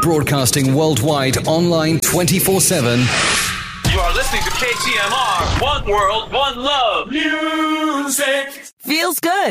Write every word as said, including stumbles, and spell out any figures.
Broadcasting worldwide, online twenty-four seven. You are listening to K T M R. One world, one love. Music. Feels good.